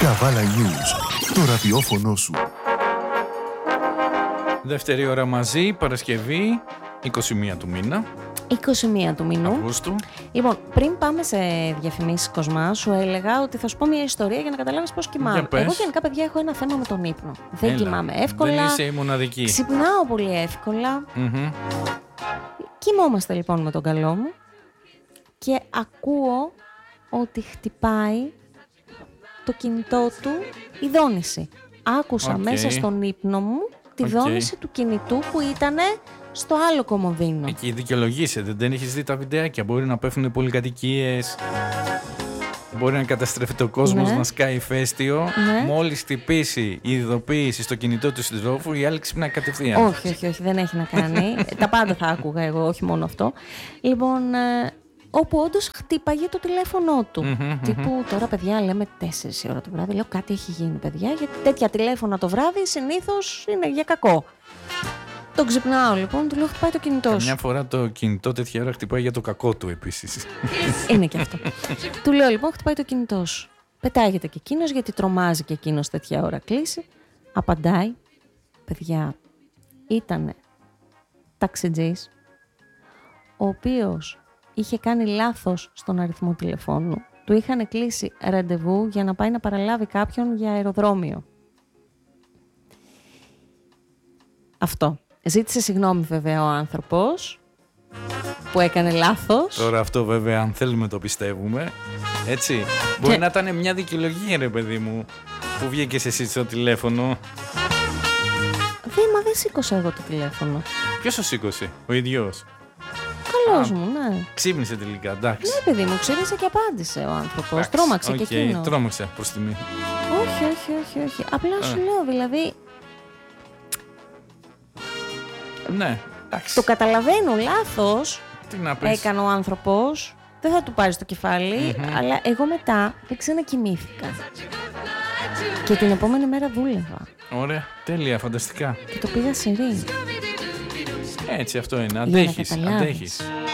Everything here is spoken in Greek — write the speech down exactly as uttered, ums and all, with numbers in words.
Καβάλα News, το ραδιόφωνο σου. Δεύτερη ώρα μαζί, Παρασκευή, είκοσι μία του μήνα. είκοσι μία του μηνού. Αυγούστου. Λοιπόν, πριν πάμε σε διαφημίσεις, Κοσμά, σου έλεγα ότι θα σου πω μια ιστορία για να καταλάβεις πώς κοιμάμαι. Εγώ γενικά, παιδιά, έχω ένα θέμα με τον ύπνο. Δεν Έλα. κοιμάμαι εύκολα. Δεν είσαι η μοναδική. Ξυπνάω πολύ εύκολα. Mm-hmm. Κοιμόμαστε λοιπόν με τον καλό μου και ακούω ότι χτυπάει το κινητό του η δόνηση. Άκουσα Okay. μέσα στον ύπνο μου τη Okay. δόνηση του κινητού που ήταν στο άλλο κομοδίνο. Εκεί δικαιολογείσαι, δεν, δεν έχεις δει τα βιντεάκια. Μπορεί να πέφτουν πολυκατοικίες, μπορεί να καταστρέφεται ο κόσμος, Ναι. να σκάει ηφαίστειο. Ναι. Μόλις χτυπήσει η ειδοποίηση στο κινητό του συντρόφου, η άλλη ξυπνάει κατευθείαν. Όχι, όχι, όχι, δεν έχει να κάνει. Τα πάντα θα άκουγα εγώ, όχι μόνο αυτό. Λοιπόν, ε, όπου όντως χτύπαγε το τηλέφωνό του. Mm-hmm, Τύπου mm-hmm. τώρα, παιδιά, λέμε τέσσερις η ώρα το βράδυ. Λέω κάτι έχει γίνει, παιδιά, γιατί τέτοια τηλέφωνα το βράδυ συνήθως είναι για κακό. Τον ξυπνάω λοιπόν, του λέω χτυπάει το κινητό σου. Μια φορά το κινητό τέτοια ώρα χτυπάει για το κακό του επίσης. Είναι και αυτό. Του λέω λοιπόν χτυπάει το κινητό σου. Πετάγεται και εκείνος γιατί τρομάζει και εκείνος τέτοια ώρα κλείσει. Απαντάει, παιδιά, ήτανε ταξιτζής, ο οποίος είχε κάνει λάθος στον αριθμό τηλεφώνου. Του είχαν κλείσει ραντεβού για να πάει να παραλάβει κάποιον για αεροδρόμιο. Αυτό. Ζήτησε συγγνώμη βέβαια ο άνθρωπος που έκανε λάθος. Τώρα αυτό βέβαια αν θέλουμε το πιστεύουμε. Έτσι. Και... Μπορεί να ήταν μια δικαιολογία, ρε παιδί μου, που βγήκες εσύ στο τηλέφωνο. Δεν, μα δεν σήκωσα εγώ το τηλέφωνο. Ποιος το σήκωσε, ο ίδιος? Καλός Α, μου, ναι. Ξύπνησε τελικά, εντάξει. Ναι, παιδί μου, ξύπνησε και απάντησε ο άνθρωπος. Εντάξει, Τρόμαξε okay, και εκείνο. Τρόμαξε προς τιμή. Όχι, όχι, όχι, όχι. Απλά σου λέω, δηλαδή. Ναι, εντάξει. Το καταλαβαίνω, λάθος Τι να πεις. έκανε ο άνθρωπος. Δεν θα του πάρει στο κεφάλι, Mm-hmm. αλλά εγώ μετά δεν ξανακοιμήθηκα. Και την επόμενη μέρα δούλευα. Ωραία, τέλεια, φανταστικά. Και το πήγα σε ρί. Έτσι αυτό είναι, να αντέχεις, καταλάβεις. αντέχεις.